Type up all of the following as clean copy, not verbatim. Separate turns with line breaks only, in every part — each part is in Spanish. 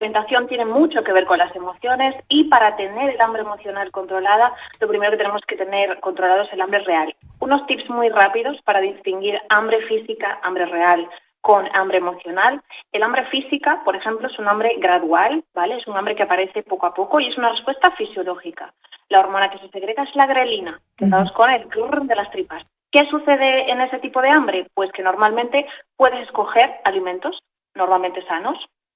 alimentación tiene mucho que ver con las emociones y para tener el hambre emocional controlada, lo primero que tenemos que tener controlado es el hambre real. Unos tips muy rápidos para distinguir hambre física, hambre real con hambre emocional. El hambre física, por ejemplo, es un hambre gradual, ¿vale? Es un hambre que aparece poco a poco y es una respuesta fisiológica. La hormona que se segrega es la grelina, que dados con el grrr de las tripas. ¿Qué sucede en ese tipo de hambre? Pues que normalmente puedes escoger alimentos normalmente sanos,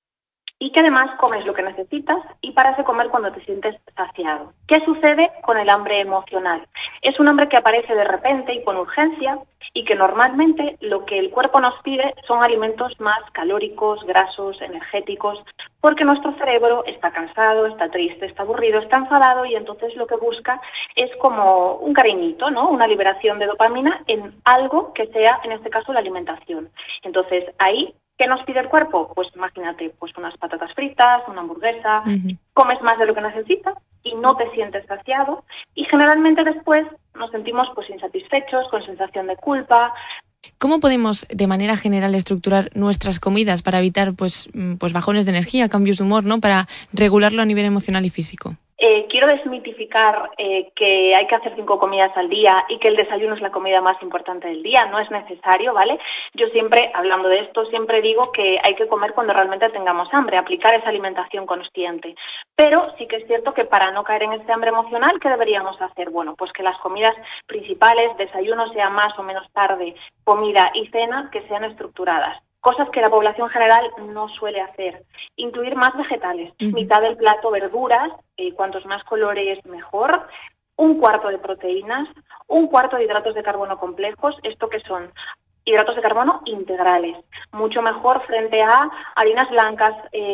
y que además comes lo que necesitas y paras de comer cuando te sientes saciado. ¿Qué sucede con el hambre emocional? Es un hambre que aparece de repente y con urgencia y que normalmente lo que el cuerpo nos pide son alimentos más calóricos, grasos, energéticos, porque nuestro cerebro está cansado, está triste, está aburrido, está enfadado y entonces lo que busca es como un cariñito, ¿no? Una liberación de dopamina en algo que sea, en este caso, la alimentación. Entonces ahí, ¿qué nos pide el cuerpo? Pues imagínate, pues unas patatas fritas, una hamburguesa, comes más de lo que necesitas y no te sientes saciado y generalmente después nos sentimos pues insatisfechos, con sensación de culpa.
¿Cómo podemos de manera general estructurar nuestras comidas para evitar pues bajones de energía, cambios de humor, ¿no? Para regularlo a nivel emocional y físico?
Quiero desmitificar que hay que hacer 5 comidas al día y que el desayuno es la comida más importante del día. No es necesario, ¿vale? Yo siempre, hablando de esto, siempre digo que hay que comer cuando realmente tengamos hambre, aplicar esa alimentación consciente. Pero sí que es cierto que para no caer en este hambre emocional, ¿qué deberíamos hacer? Bueno, pues que las comidas principales, desayuno sea más o menos tarde, comida y cena, que sean estructuradas. Cosas que la población general no suele hacer. Incluir más vegetales, mitad del plato verduras, cuantos más colores mejor, un cuarto de proteínas, un cuarto de hidratos de carbono complejos, ¿esto qué son? Hidratos de carbono integrales, mucho mejor frente a harinas blancas,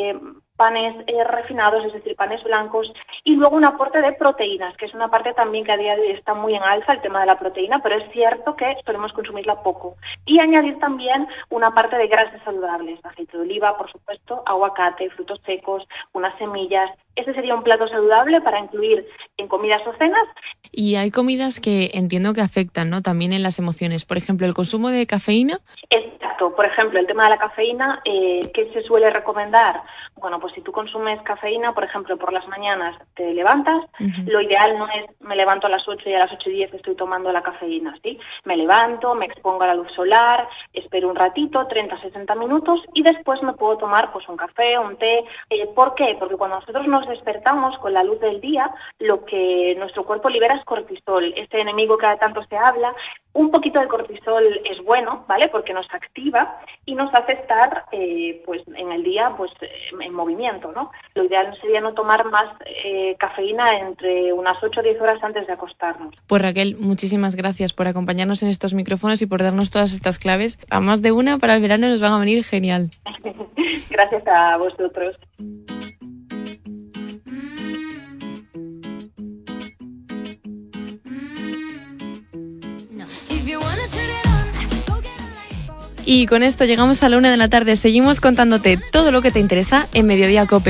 panes refinados, es decir, panes blancos, y luego un aporte de proteínas, que es una parte también que a día de hoy está muy en alza, el tema de la proteína, pero es cierto que solemos consumirla poco. Y añadir también una parte de grasas saludables, aceite de oliva, por supuesto, aguacate, frutos secos, unas semillas. Ese sería un plato saludable para incluir en comidas o cenas.
Y hay comidas que entiendo que afectan, ¿no? También en las emociones. Por ejemplo, el consumo de cafeína.
Exacto. Por ejemplo, el tema de la cafeína, ¿qué se suele recomendar? Bueno, pues si tú consumes cafeína, por ejemplo, por las mañanas te levantas, lo ideal no es me levanto a las 8 y a las 8:10 estoy tomando la cafeína, ¿sí? Me levanto, me expongo a la luz solar, espero un ratito, 30-60 minutos, y después me puedo tomar pues un café, un té. ¿Por qué? Porque cuando nosotros nos despertamos con la luz del día, lo que nuestro cuerpo libera es cortisol, este enemigo que tanto se habla. Un poquito de cortisol es bueno, ¿vale? Porque nos activa y nos hace estar pues en el día pues en movimiento, ¿no? Lo ideal sería no tomar más cafeína entre unas 8 o 10 horas antes de acostarnos.
Pues Raquel, muchísimas gracias por acompañarnos en estos micrófonos y por darnos todas estas claves. A más de una para el verano nos van a venir genial.
Gracias a vosotros.
Y con esto llegamos a la 1 de la tarde. Seguimos contándote todo lo que te interesa en Mediodía COPE.